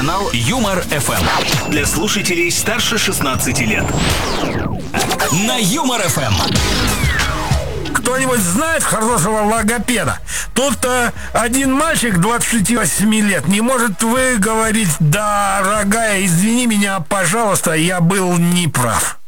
Канал Юмор ФМ. Для слушателей старше 16 лет. На Юмор ФМ. Кто-нибудь знает хорошего логопеда? Тут один мальчик 28 лет не может выговорить: дорогая, извини меня, пожалуйста, я был неправ.